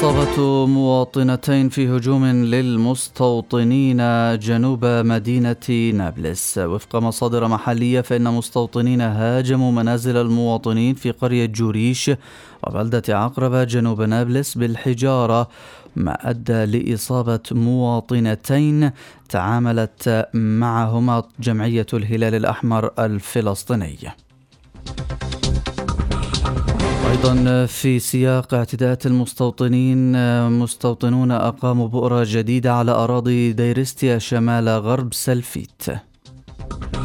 إصابة مواطنتين في هجوم للمستوطنين جنوب مدينة نابلس. وفق مصادر محلية فإن مستوطنين هاجموا منازل المواطنين في قرية جوريش وبلدة عقربة جنوب نابلس بالحجارة، ما أدى لإصابة مواطنتين تعاملت معهما جمعية الهلال الأحمر الفلسطيني. أيضا في سياق اعتداءات المستوطنين، مستوطنون أقاموا بؤرة جديدة على أراضي ديرستيا شمال غرب سلفيت.